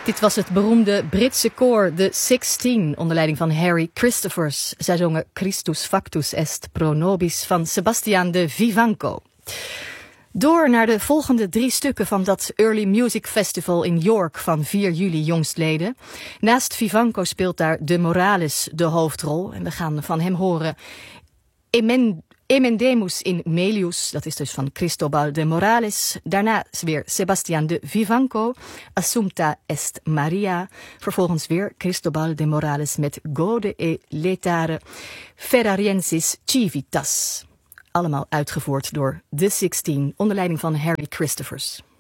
Dit was het beroemde Britse koor The 16 onder leiding van Harry Christophers. Zij zongen Christus Factus Est Pro Nobis van Sebastian de Vivanco. Door naar de volgende 3 stukken van dat Early Music Festival in York van 4 juli jongstleden. Naast Vivanco speelt daar De Morales de hoofdrol. En we gaan van hem horen Emendemus in Melius, dat is dus van Cristobal de Morales. Daarna weer Sebastian de Vivanco, Assumpta est Maria. Vervolgens weer Cristobal de Morales met Gode e letare Ferrariensis Civitas. Allemaal uitgevoerd door The 16 onder leiding van Harry Christophers.